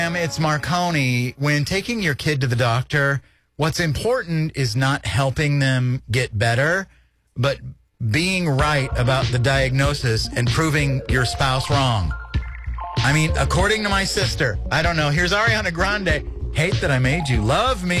It's Marconi. When taking your kid to the doctor, what's important is not helping them get better, but being right about the diagnosis and proving your spouse wrong. I mean, according to my sister, I don't know. Here's Ariana Grande. Hate that I made you love me.